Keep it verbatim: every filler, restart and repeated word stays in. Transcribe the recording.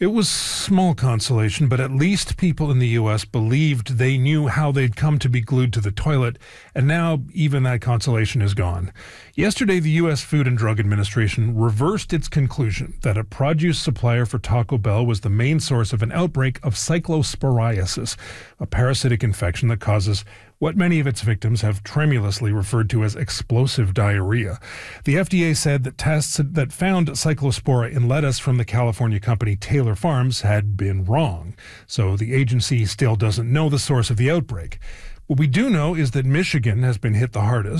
It was small consolation, but at least people in the U S believed they knew how they'd come to be glued to the toilet, and now even that consolation is gone. Yesterday, the U S Food and Drug Administration reversed its conclusion that a produce supplier for Taco Bell was the main source of an outbreak of cyclosporiasis, a parasitic infection that causes what many of its victims have tremulously referred to as explosive diarrhea. The F D A said that tests that found cyclospora in lettuce from the California company Taylor Farms had been wrong, so the agency still doesn't know the source of the outbreak. What we do know is that Michigan has been hit the hardest.